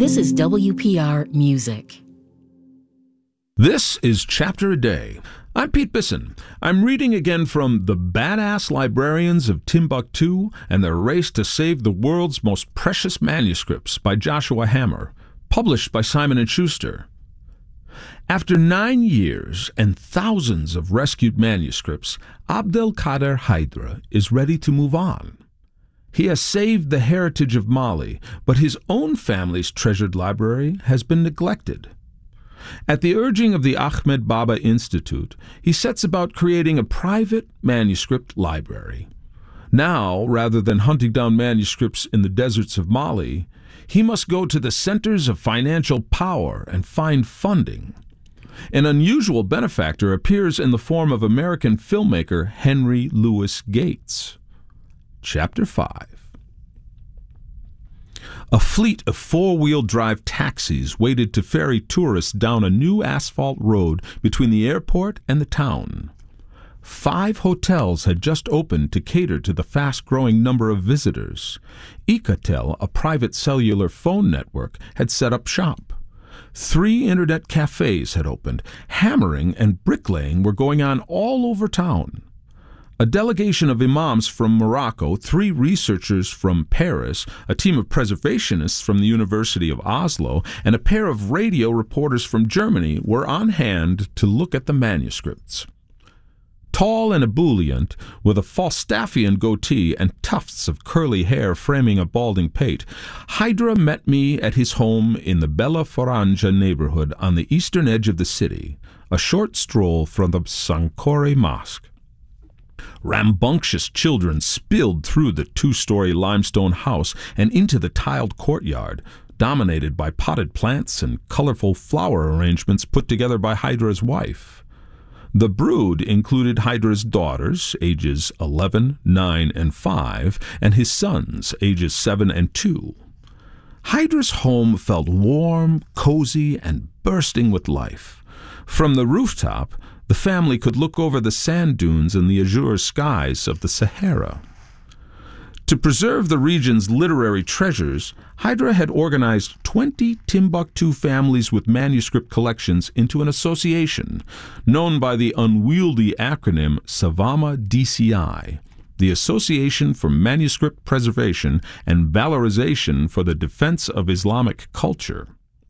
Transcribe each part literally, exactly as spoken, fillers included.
This is W P R Music. This is Chapter a Day. I'm Pete Bisson. I'm reading again from The Badass Librarians of Timbuktu and Their Race to Save the World's Most Precious Manuscripts by Joshua Hammer, published by Simon and Schuster. After nine years and thousands of rescued manuscripts, Abdelkader Haidra is ready to move on. He has saved the heritage of Mali, but his own family's treasured library has been neglected. At the urging of the Ahmed Baba Institute, he sets about creating a private manuscript library. Now, rather than hunting down manuscripts in the deserts of Mali, he must go to the centers of financial power and find funding. An unusual benefactor appears in the form of American filmmaker Henry Louis Gates. Chapter five. A fleet of four-wheel drive taxis waited to ferry tourists down a new asphalt road between the airport and the town. Five hotels had just opened to cater to the fast-growing number of visitors. Ecotel, a private cellular phone network, had set up shop. Three internet cafes had opened. Hammering and bricklaying were going on all over town. A delegation of imams from Morocco, three researchers from Paris, a team of preservationists from the University of Oslo, and a pair of radio reporters from Germany were on hand to look at the manuscripts. Tall and ebullient, with a Falstaffian goatee and tufts of curly hair framing a balding pate, Haidra met me at his home in the Bella Faranja neighborhood on the eastern edge of the city, a short stroll from the Sankore Mosque. Rambunctious children spilled through the two-story limestone house and into the tiled courtyard, dominated by potted plants and colorful flower arrangements put together by Haidra's wife. The brood included Haidra's daughters, ages eleven, nine, and five, and his sons, ages seven and two. Haidra's home felt warm, cozy, and bursting with life. From the rooftop, the family could look over the sand dunes and the azure skies of the Sahara. To preserve the region's literary treasures, Haidra had organized twenty Timbuktu families with manuscript collections into an association, known by the unwieldy acronym SAVAMA D C I, the Association for Manuscript Preservation and Valorization for the Defense of Islamic Culture.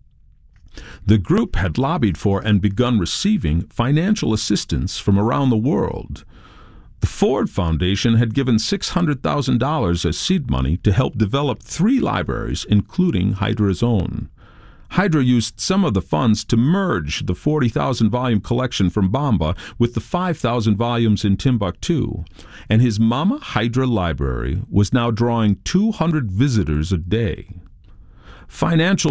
The group had lobbied for and begun receiving financial assistance from around the world. The Ford Foundation had given six hundred thousand dollars as seed money to help develop three libraries, including Haidra's own. Haidra used some of the funds to merge the forty thousand volume collection from Bamba with the five thousand volumes in Timbuktu, and his Mama Haidra Library was now drawing two hundred visitors a day. Financial